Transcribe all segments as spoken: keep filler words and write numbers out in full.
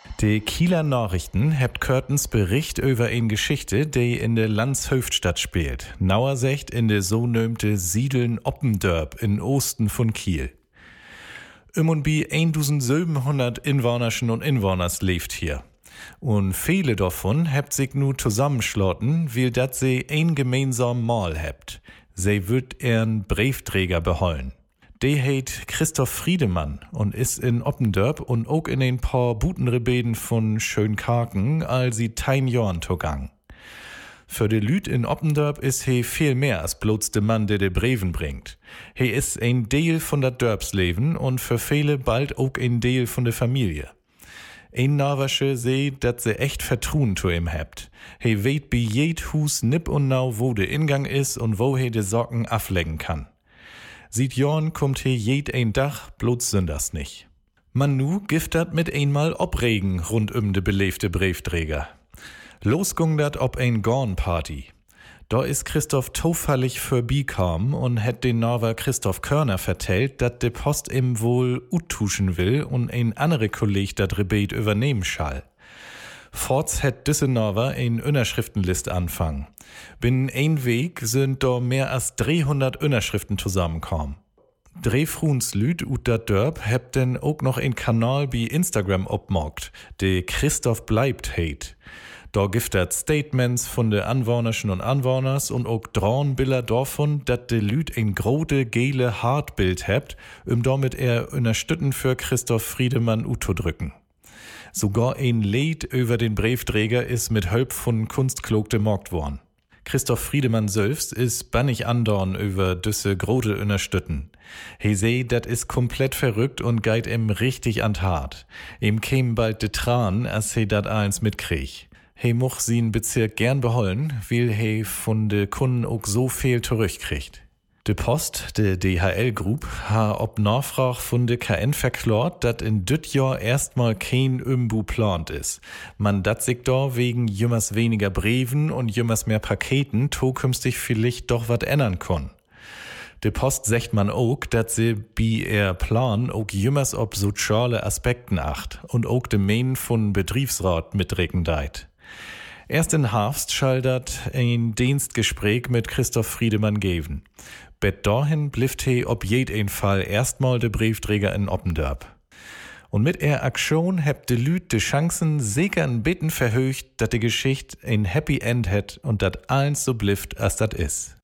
Die Kieler Nachrichten hebt Curtens Bericht über eine Geschichte, die in der Landshöftstadt spielt. Nauer secht in der so nömte Siedeln Oppendörp in Osten von Kiel. Um und bi eintausendsiebenhundert Inwohnerschen und Inwohners lebt hier. Und viele davon hebt sich nu zusammenschlotten, weil dat sie ein gemeinsam Mal hebt. Sie wird ihren Briefträger behollen. Der heit Christoph Friedemann und ist in Oppendörp und auch in ein paar Butenrebeden von Schönkarken, als sie tein Jorn togang. Für de Lüt in Oppendörp ist he viel mehr als bloß de Mann, der de Breven bringt. He ist ein Deel von dat Dörpsleben und für viele bald auch ein Deel von der Familie. Ein Nawersche seh, dat se echt Vertruen zu ihm hebt. He weet bi jed Hus nipp und nau, wo de Ingang is und wo he de Socken aflecken kann. Sieht Jorn kommt he jed ein Dach, bloß sünders nicht. Man nu giftert mit einmal Obregen rund um de belebte Briefträger. Losgung dat ob ein Gornparty. Da is Christoph tofallig vorbikam und hätt den Norwer Christoph Körner vertellt, dat de Post ihm wohl uttuschen will und ein andere Kolleg dat Rebet übernehmen schall. Forts hätt düsse Norwer ein Unterschriftenlist anfangen. Binnen ein Weg sind da mehr als dreihundert Unterschriften zusammenkommen. Drei Fruns Lüd ut dat Dörp hebt denn auch noch ein Kanal bei Instagram obmockt, de Christoph bleibt heit. Da giftert Statements von de Anwohnerschen und Anwohners und auch Drawnbilder davon, dat de Lüd ein grote, gele Hartbild hebt, um damit er unterstützen für Christoph Friedemann Uto drücken. Sogar ein Lied über den Briefträger ist mit Hölp von Kunstklogte mockt worden. Christoph Friedemann selbst ist bannig andorn über düsse grote unterstützen. He seh, dat is komplett verrückt und geit ihm richtig an Hart. Ihm käm bald de Tran, als he dat eins mitkrieg. He moch sin Bezirk gern behollen, weil he von de Kunden auch so viel zurückkriegt. De Post, de D H L-Group, ha ob Nachfrage von de K N verklort, dat in düt Jahr erstmal kein Umbu plant is. Man dat sich da wegen jümmers weniger Breven und jümmers mehr Paketen zukünftig vielleicht doch wat ändern kon. De Post sagt man auch, dat se bi er Plan auch jümmers ob soziale Aspekten acht und auch de Main von Betriebsrat mitreken deit. Erst in Herbst schall dat ein Dienstgespräch mit Christoph Friedemann geben. Bet dahin blifft he ob jed ein Fall erstmal de Briefträger in Oppendörp. Und mit er Aktion hebt de Lüt de Chancen sicher ein Bitten verhöcht, dat de Geschicht ein Happy End het und dat alles so blifft, as dat is.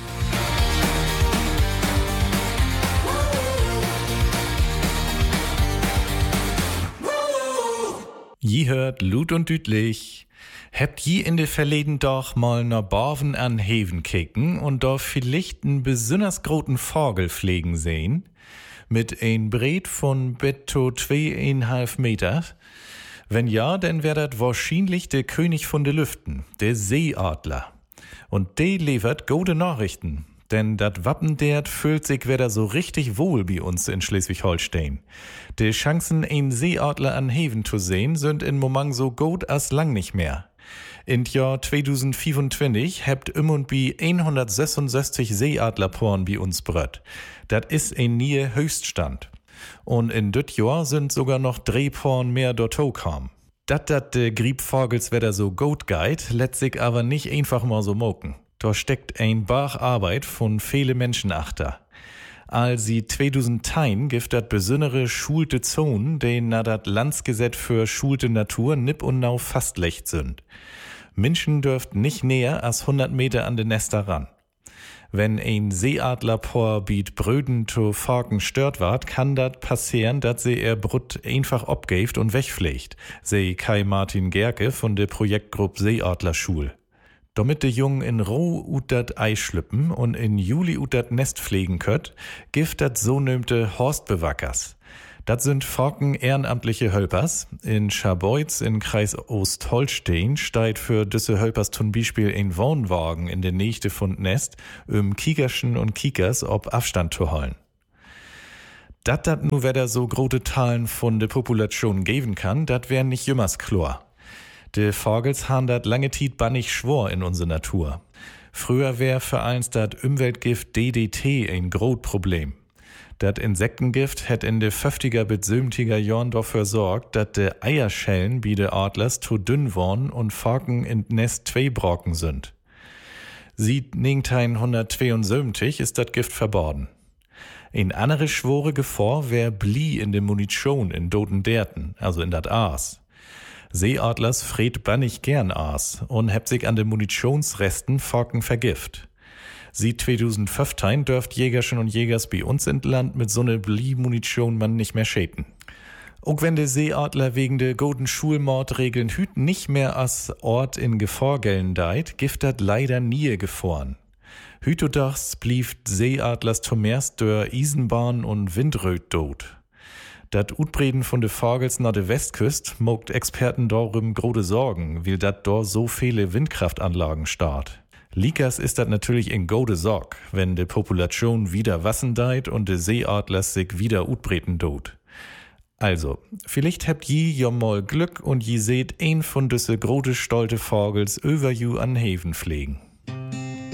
Je hört Lut und Dütlich. Hebt je in de Verleden doch mal na Borven an Heven kicken und da vielleicht n besonders groten Vogel pflegen sehen, mit ein Bret von betto zweieinhalb Meter? Wenn ja, dann wär dat wahrscheinlich der König von de Lüften, der Seeadler. Und de liefert gute Nachrichten, denn dat Wappen dert fühlt sich wieder so richtig wohl bei uns in Schleswig-Holstein. De Chancen, ein Seeadler an Heven zu sehen, sind in Moment so gut als lang nicht mehr. In Jahr zweitausendfünfundzwanzig hebt um und bi hundertsechsundsechzig Seeadlerporn bei uns brött. Dat is ein nie Höchststand. Und in düt Jahr sind sogar noch drei Porn mehr dorto kam. Dat dat de Griebvogels wieder so gut geit, lässt sich aber nicht einfach mal so moken. Da steckt ein Bach Arbeit von viele Menschen achter. Als sie zweitausendzehn gibt dat besondere schulte Zonen, die na dat Landsgesetz für schulte Natur nipp und nau fastlecht sind. Menschen dürft nicht näher als hundert Meter an de Nester ran. Wenn ein Seeadlerpaar biet Bröden zu Falken stört ward, kann dat passieren, dat se er Brut einfach abgeft und wegpflegt, sei Kai Martin Gerke von der Projektgruppe Seeadlerschul. Damit de Jungen in Roh ut dat Ei schlüppen und in Juli ut dat Nest pflegen könnt, gift dat so nömte Horstbewackers. Dat sind Falken ehrenamtliche Hölpers. In Scharbeutz in Kreis Ostholstein steigt für düsse Hölpers zum Beispiel ein Wohnwagen in der Nächte von Nest, um Kiekerschen und Kiekers ob Abstand zu holen. Dat dat nu weder so grote Teilen von der Population geben kann, dat wär nicht jümmers Chlor. De Vogels han dat lange Tiet bannig schwor in unsere Natur. Früher wär für eins dat Umweltgift D D T ein grot Problem. Das Insektengift hat in de fünfziger bis siebziger Jahren dafür sorgt, dass de Eierschellen bei de Adlers zu dünn waren und Falken in Nest zwei Brocken sind. Seit neunzehnhundertzweiundsiebzig ist das Gift verboten. Ein andere schwore Gefahr wär Blie in de Munition in doten Derten, also in dat Aas. Seeadlers fred bannig gern Aas und hebt sich an de Munitionsresten Falken vergift. Seit zweitausendfünfzehn dürft Jägerchen und Jägers bei uns in Land mit so ne Blie-Munition man nicht mehr schäden. Auch wenn de Seeadler wegen de golden Schulmordregeln hüt nicht mehr as Ort in Gefahr gelten deit, gift dat leider nie gefahren. Hütodachs blieb Seeadlers zumeerst durch Eisenbahn und Windröt tot. Dat Utbreden von de Vogels nach de Westküst mogt Experten darum grode Sorgen, weil dat dort so viele Windkraftanlagen start. Likas ist dat natürlich in gode Sorg, wenn de Population wieder wassen deit und de Seeadlers sich wieder utbreten dot. Also, vielleicht habt je ja mal Glück und je seht ein von düsse grode stolte Vogels über ju an Häfen pflegen.